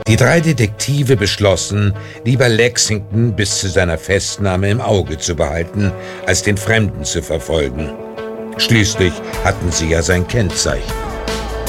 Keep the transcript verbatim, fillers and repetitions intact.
Die drei Detektive beschlossen, lieber Lexington bis zu seiner Festnahme im Auge zu behalten, als den Fremden zu verfolgen. Schließlich hatten sie ja sein Kennzeichen.